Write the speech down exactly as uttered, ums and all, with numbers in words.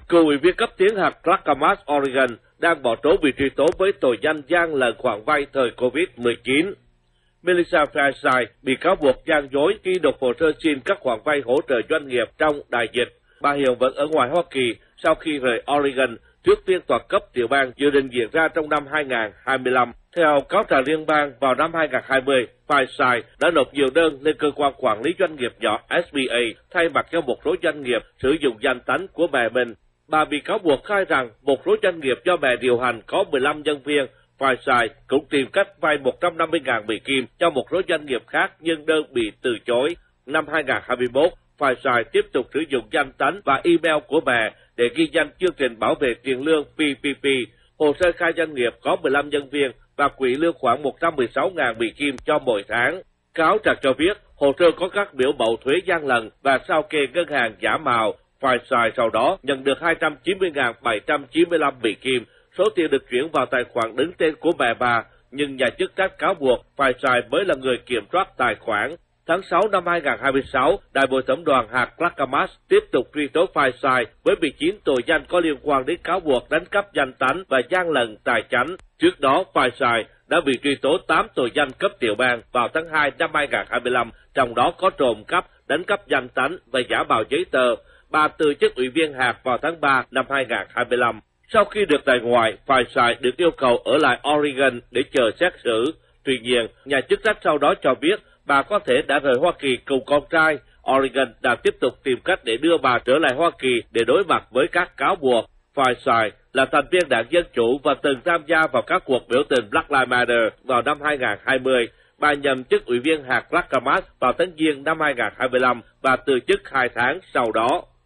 Cựu ủy viên cấp tiến hạt Clackamas, Oregon, đang bỏ trốn bị truy tố với tội danh gian lận khoản vay thời covid mười chín. Melissa Feinstein bị cáo buộc gian dối khi nộp hồ sơ xin các khoản vay hỗ trợ doanh nghiệp trong đại dịch. Bà hiện vẫn ở ngoài Hoa Kỳ sau khi rời Oregon trước phiên tòa cấp tiểu bang dự định diễn ra trong năm hai nghìn không trăm hai mươi lăm. Theo cáo trạng liên bang, vào năm hai nghìn không trăm hai mươi, Feinstein đã nộp nhiều đơn lên cơ quan quản lý doanh nghiệp nhỏ S B A thay mặt cho một số doanh nghiệp sử dụng danh tánh của mẹ mình. Bà bị cáo buộc khai rằng một số doanh nghiệp do mẹ điều hành có mười lăm nhân viên. Feinstein cũng tìm cách vay một trăm năm mươi nghìn Mỹ Kim cho một số doanh nghiệp khác nhưng đơn bị từ chối. Năm hai nghìn không trăm hai mươi mốt, Feinstein tiếp tục sử dụng danh tánh và email của mẹ để ghi danh chương trình bảo vệ tiền lương P P P. Hồ sơ khai doanh nghiệp có mười lăm nhân viên và quỹ lương khoảng một trăm mười sáu nghìn Mỹ Kim cho mỗi tháng. Cáo trạng cho biết hồ sơ có các biểu mẫu thuế gian lận và sao kê ngân hàng giả mạo. Feinstein sau đó nhận được hai trăm chín mươi nghìn bảy trăm chín mươi lăm Mỹ Kim. Số tiền được chuyển vào tài khoản đứng tên của mẹ bà, nhưng nhà chức trách cáo buộc Feinstein mới là người kiểm soát tài khoản. Tháng sáu năm hai nghìn không trăm hai mươi sáu, Đại bồi thẩm đoàn hạt Clackamas tiếp tục truy tố Feinstein với mười chín tội danh có liên quan đến cáo buộc đánh cắp danh tánh và gian lận tài chánh. Trước đó, Feinstein đã bị truy tố tám tội danh cấp tiểu bang vào tháng hai năm hai nghìn không trăm hai mươi lăm, trong đó có trộm cắp, đánh cắp danh tánh và giả mạo giấy tờ. Bà từ chức ủy viên hạt vào tháng ba năm hai nghìn không trăm hai mươi lăm. Sau khi được tại ngoại, Feinstein được yêu cầu ở lại Oregon để chờ xét xử. Tuy nhiên, nhà chức trách sau đó cho biết bà có thể đã rời Hoa Kỳ cùng con trai. Oregon đang tiếp tục tìm cách để đưa bà trở lại Hoa Kỳ để đối mặt với các cáo buộc. Feinstein là thành viên đảng Dân Chủ và từng tham gia vào các cuộc biểu tình Black Lives Matter vào năm hai nghìn không trăm hai mươi. Bà nhậm chức ủy viên hạt Clackamas vào tháng Giêng năm hai nghìn không trăm hai mươi lăm và từ chức hai tháng sau đó.